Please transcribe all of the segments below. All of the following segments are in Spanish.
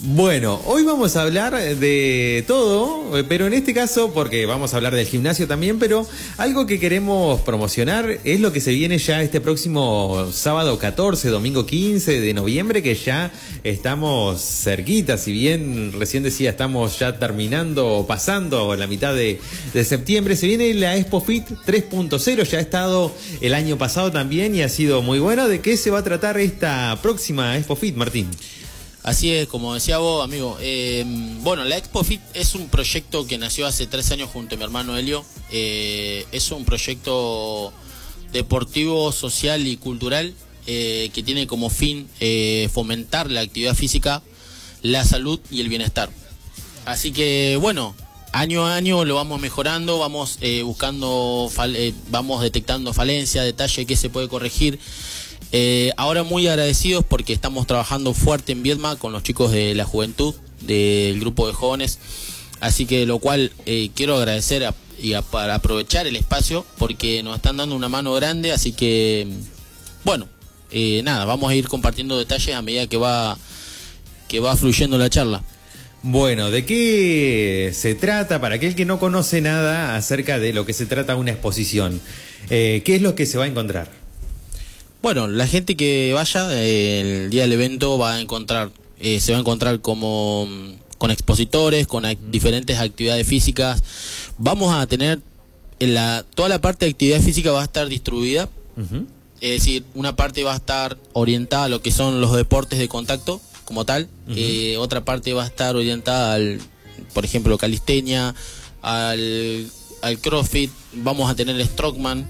Bueno, hoy vamos a hablar de todo, pero en este caso, porque vamos a hablar del gimnasio también, pero algo que queremos promocionar es lo que se viene ya este próximo sábado 14, domingo 15 de noviembre, que ya estamos cerquita, si bien recién decía estamos ya terminando o pasando la mitad de septiembre, se viene la Expo Fit 3.0, ya ha estado el año pasado también y ha sido muy bueno. ¿De qué se va a tratar esta próxima Expo Fit, Martín? Así es, como decía vos, amigo. Bueno, la Expo Fit es un proyecto que nació hace 3 años junto a mi hermano Helio. Es un proyecto deportivo, social y cultural que tiene como fin fomentar la actividad física, la salud y el bienestar. Así que, bueno, año a año lo vamos mejorando, vamos buscando, vamos detectando falencias, detalles que se puede corregir. Ahora muy agradecidos porque estamos trabajando fuerte en Viedma con los chicos de la juventud, del grupo de jóvenes, así que lo cual quiero agradecer para aprovechar el espacio porque nos están dando una mano grande, así que bueno, nada, vamos a ir compartiendo detalles a medida que va fluyendo la charla. Bueno, ¿de qué se trata? Para aquel que no conoce nada acerca de lo que se trata una exposición, ¿qué es lo que se va a encontrar? Bueno, la gente que vaya el día del evento va a encontrar, se va a encontrar con expositores, con diferentes actividades físicas. Vamos a tener toda la parte de actividad física va a estar distribuida. Es decir, una parte va a estar orientada a lo que son los deportes de contacto como tal. Otra parte va a estar orientada al, por ejemplo, calistenia, al CrossFit. Vamos a tener Strongman.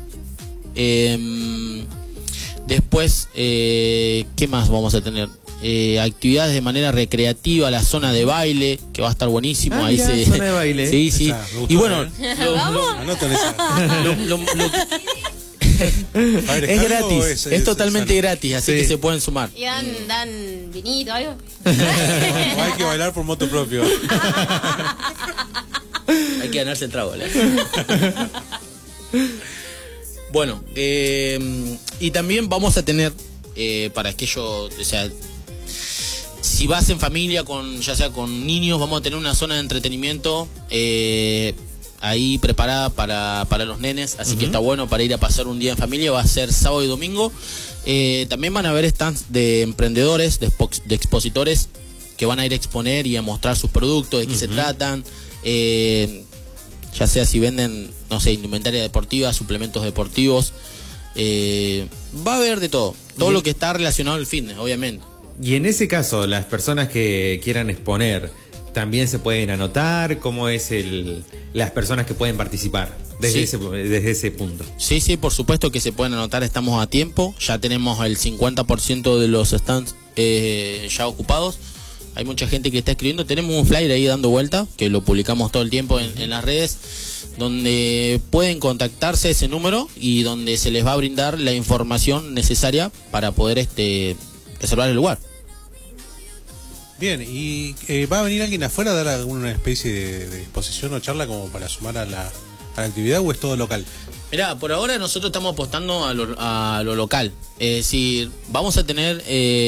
Después, ¿qué más vamos a tener? Actividades de manera recreativa, la zona de baile, que va a estar buenísimo. Ahí mirá, zona de baile. Sí, sí. Y bueno, es gratis, es totalmente gratis, así que se pueden sumar. ¿Y dan vinito o algo? O hay que bailar por moto propio. Hay que ganarse el trago, ¿verdad? Bueno, y también vamos a tener, para aquello, o sea, si vas en familia, ya sea con niños, vamos a tener una zona de entretenimiento ahí preparada para los nenes, así que está bueno para ir a pasar un día en familia. Va a ser sábado y domingo. También van a haber stands de emprendedores, de expositores, que van a ir a exponer y a mostrar sus productos, de qué se tratan. Ya sea si venden, no sé, indumentaria deportiva, suplementos deportivos, va a haber de todo lo que está relacionado al fitness, obviamente. Y en ese caso, las personas que quieran exponer, ¿también se pueden anotar? ¿Cómo es las personas que pueden participar desde ese punto? Sí, por supuesto que se pueden anotar, estamos a tiempo, ya tenemos el 50% de los stands ya ocupados. Hay mucha gente que está escribiendo. Tenemos un flyer ahí dando vuelta, que lo publicamos todo el tiempo en las redes, donde pueden contactarse a ese número y donde se les va a brindar la información necesaria para poder reservar el lugar. Bien, ¿y va a venir alguien afuera a dar alguna especie de exposición o charla como para sumar a la actividad, o es todo local? Mirá, por ahora nosotros estamos apostando a lo local. Es decir, vamos a tener,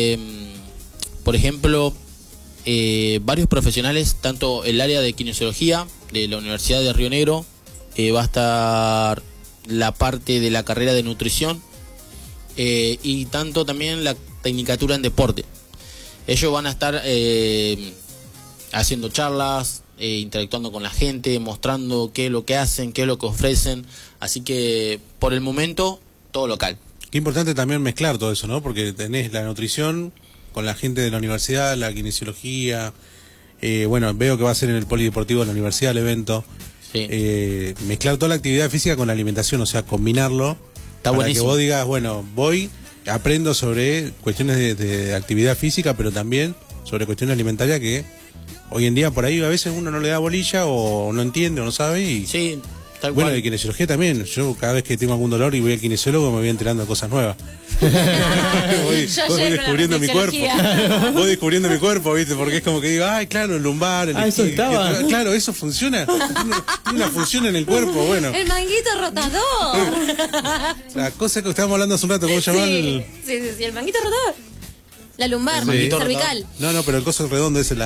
por ejemplo, varios profesionales, tanto el área de kinesiología de la Universidad de Río Negro, va a estar la parte de la carrera de nutrición y tanto también la tecnicatura en deporte. Ellos van a estar haciendo charlas, interactuando con la gente, mostrando qué es lo que hacen, qué es lo que ofrecen, así que por el momento todo local. Qué importante también mezclar todo eso, ¿no? Porque tenés la nutrición con la gente de la universidad, la kinesiología, bueno, veo que va a ser en el polideportivo de la universidad el evento. Sí. Mezclar toda la actividad física con la alimentación, o sea, combinarlo. Está para buenísimo. Que vos digas, bueno, aprendo sobre cuestiones de actividad física, pero también sobre cuestiones alimentarias que hoy en día por ahí a veces uno no le da bolilla o no entiende o no sabe. Y sí. Tal bueno, cual. de kinesiología también. Yo cada vez que tengo algún dolor y voy al kinesiólogo me voy enterando de cosas nuevas. voy descubriendo mi cuerpo. Voy descubriendo mi cuerpo, ¿viste? Porque es como que digo, ay, claro, el lumbar, el eso estaba. Claro, eso funciona. Tiene una función en el cuerpo, bueno. El manguito rotador. La cosa que estábamos hablando hace un rato, ¿cómo se llama? Sí, el manguito rotador. La lumbar, Sí. cervical. No, pero el coso redondo es